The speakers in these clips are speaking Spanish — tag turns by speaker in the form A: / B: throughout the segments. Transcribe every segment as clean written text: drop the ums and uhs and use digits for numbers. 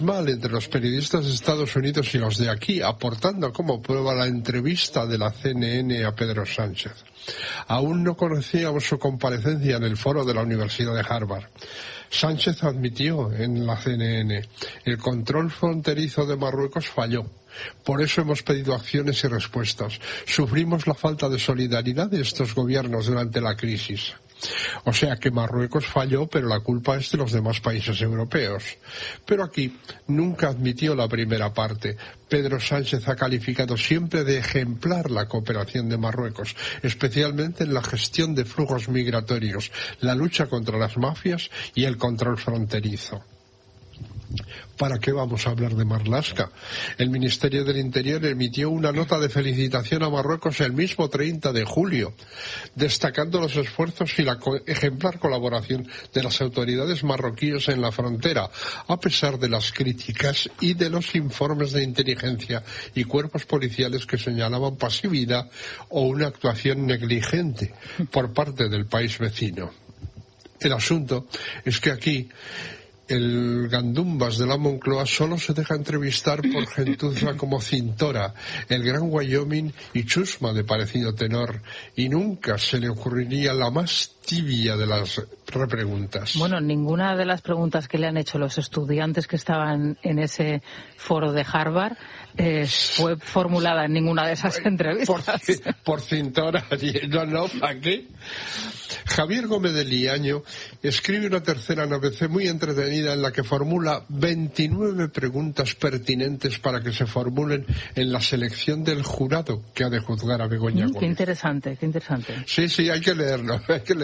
A: mal entre los periodistas de Estados Unidos y los de aquí, aportando como prueba la entrevista de la CNN a Pedro Sánchez. Aún no conocíamos su comparecencia en el foro de la Universidad de Harvard. Sánchez admitió en la CNN: el control fronterizo de Marruecos falló. Por eso hemos pedido acciones y respuestas. Sufrimos la falta de solidaridad de estos gobiernos durante la crisis. O sea que Marruecos falló, pero la culpa es de los demás países europeos. Pero aquí nunca admitió la primera parte. Pedro Sánchez ha calificado siempre de ejemplar la cooperación de Marruecos, especialmente en la gestión de flujos migratorios, la lucha contra las mafias y el control fronterizo. ¿Para qué vamos a hablar de Marlaska? El Ministerio del Interior emitió una nota de felicitación a Marruecos el mismo 30 de julio, destacando los esfuerzos y la ejemplar colaboración de las autoridades marroquíes en la frontera, a pesar de las críticas y de los informes de inteligencia y cuerpos policiales que señalaban pasividad o una actuación negligente por parte del país vecino. El asunto es que aquí el Gandumbas de la Moncloa solo se deja entrevistar por gentuza como Cintora, el Gran Wyoming y Chusma de parecido tenor, y nunca se le ocurriría la más tibia de las repreguntas.
B: Bueno, ninguna de las preguntas que le han hecho los estudiantes que estaban en ese foro de Harvard fue formulada en ninguna de esas entrevistas.
A: Por Cintora, no, ¿para qué? Javier Gómez de Liaño escribe una tercera novela muy entretenida en la que formula 29 preguntas pertinentes para que se formulen en la selección del jurado que ha de juzgar a Begoña Gómez.
B: Qué interesante, qué interesante.
A: Sí, hay que leerlo.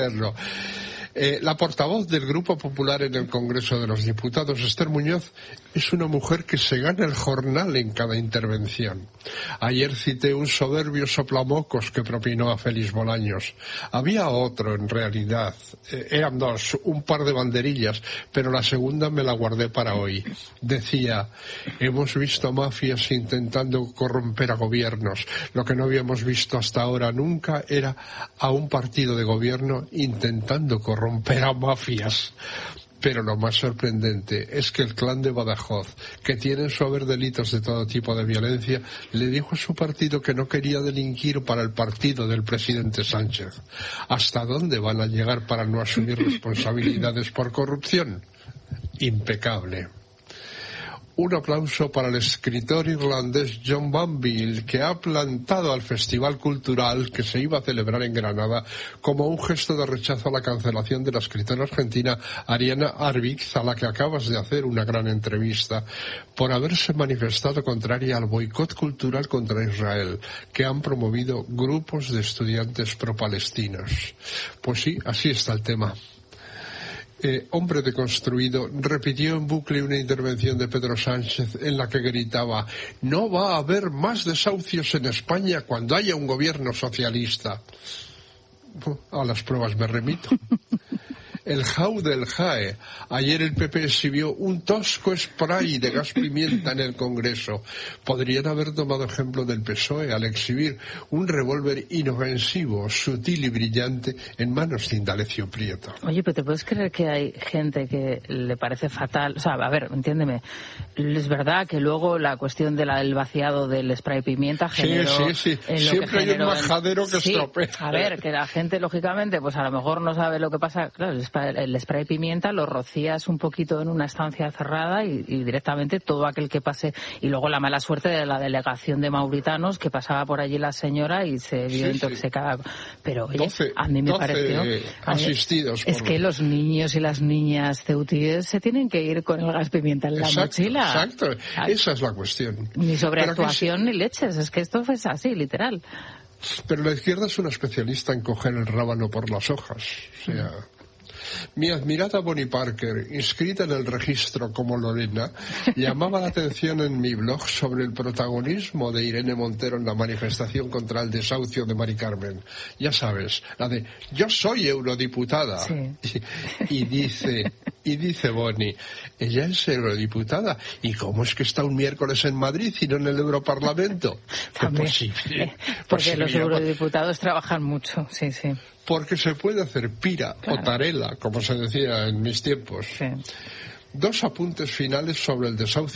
A: La portavoz del Grupo Popular en el Congreso de los Diputados, Esther Muñoz, es una mujer que se gana el jornal en cada intervención. Ayer cité un soberbio soplamocos que propinó a Félix Bolaños. Había otro, en realidad. Eran dos, un par de banderillas, pero la segunda me la guardé para hoy. Decía: hemos visto mafias intentando corromper a gobiernos. Lo que no habíamos visto hasta ahora nunca era a un partido de gobierno intentando corromper a mafias. Pero lo más sorprendente es que el clan de Badajoz, que tiene en su haber delitos de todo tipo de violencia, le dijo a su partido que no quería delinquir para el partido del presidente Sánchez. ¿Hasta dónde van a llegar para no asumir responsabilidades por corrupción? Impecable. Un aplauso para el escritor irlandés John Banville, que ha plantado al Festival Cultural que se iba a celebrar en Granada como un gesto de rechazo a la cancelación de la escritora argentina Ariana Arbiz, a la que acabas de hacer una gran entrevista, por haberse manifestado contraria al boicot cultural contra Israel que han promovido grupos de estudiantes pro-palestinos. Pues sí, así está el tema. Hombre deconstruido repitió en bucle una intervención de Pedro Sánchez en la que gritaba: no va a haber más desahucios en España cuando haya un gobierno socialista. A las pruebas me remito. El JAU del JAE. Ayer el PP exhibió un tosco spray de gas pimienta en el Congreso. Podrían haber tomado ejemplo del PSOE al exhibir un revólver inofensivo, sutil y brillante en manos de Indalecio Prieto.
B: Oye, pero ¿te puedes creer que hay gente que le parece fatal? O sea, a ver, entiéndeme. Es verdad que luego la cuestión del vaciado del spray pimienta generó...
A: Sí. Siempre hay un majadero que estropea.
B: A ver, que la gente, lógicamente, pues a lo mejor no sabe lo que pasa. Claro, el spray pimienta lo rocías un poquito en una estancia cerrada y directamente todo aquel que pase. Y luego la mala suerte de la delegación de mauritanos, que pasaba por allí la señora y se vio intoxicada. Pero oye, a mí me pareció...
A: asistidos.
B: Es que los niños y las niñas ceutíes se tienen que ir con el gas pimienta en la mochila.
A: Exacto, esa es la cuestión.
B: Ni sobreactuación ni leches, es que esto es así, literal.
A: Pero la izquierda es una especialista en coger el rábano por las hojas, o sea... Mi admirada Bonnie Parker, inscrita en el registro como Lorena, llamaba la atención en mi blog sobre el protagonismo de Irene Montero en la manifestación contra el desahucio de Mari Carmen. Ya sabes, la de yo soy eurodiputada. Sí. Y dice Bonnie, ella es eurodiputada. ¿Y cómo es que está un miércoles en Madrid y no en el Europarlamento?
B: Porque los eurodiputados trabajan mucho, sí. Porque
A: se puede hacer pira o tarela, como se decía en mis tiempos.
B: Sí.
A: Dos apuntes finales sobre el desahucio